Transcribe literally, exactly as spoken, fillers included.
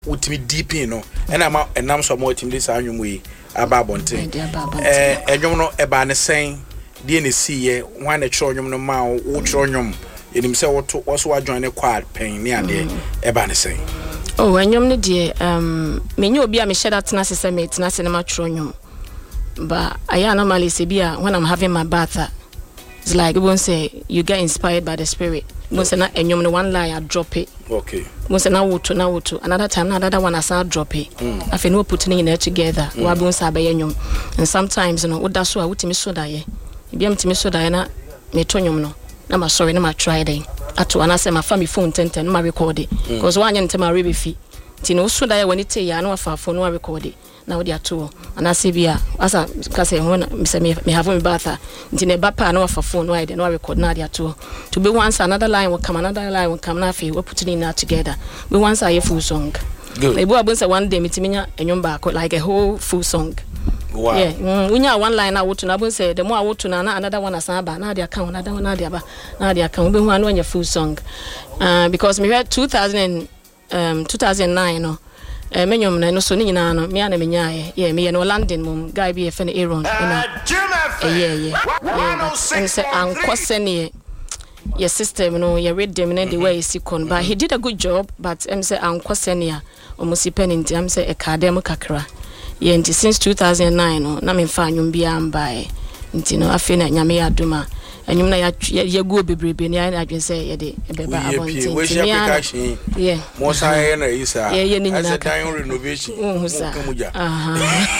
Ultimi deep in no, and I'm and I'm so more team this annual way about Bonte. Eh, and you know, about the same D N C, one a chonium no mao, uchonium, in himself also join a quad pain near the Ebony saying. Oh, and you dear, um, me you be a Michelle at Nasa mate, Nasa matronium. But I normally say, when I'm having my bath, it's like you won't say you get inspired by the spirit. Once and you know one lie, I drop it. Okay. Once and now to now to another time, another one I saw drop it. I feel no putting in there together. Wabon Sabayanium. And sometimes, you know, what that's why I would miss so die. Be empty miss so diana, metonium no. I'm sorry, no, I tried it. At one, I say my family phone ten ten, my record it. Because one into my river fee. Tino so die when it say, I know if I phone, no, record it. Now they are two, and I say, "Bia, as I say, when me me have me bather, into a bapa no for phone, why they no record now they are two. To be once another line will come, another line will come. Now we put it in that together. We once a full song. Good. They both say one day me timina and you back like a whole full song. Wow. Yeah, we know one line I would to na say the more I would to na another one as aba now they account another one now they aba now they account. We one when your full song, uh, because me had two thousand um two thousand nine no. Eh menyom na no so ni nyina no me ana menyae ye me ye no London mum guy be fe no Aaron ina eh yeah yeah and say ankosene your system no your rhythm na the way is con but he did a good job but em say ankosene a omusi peninti am say e kadem kakra ye nti since two thousand nine no na me fa nyum bia mbae nti no afi na nyame aduma anyum na ya go bebrebe ni na adwen say ye de beba abonti yeah mo say na isa as a dying renovation aha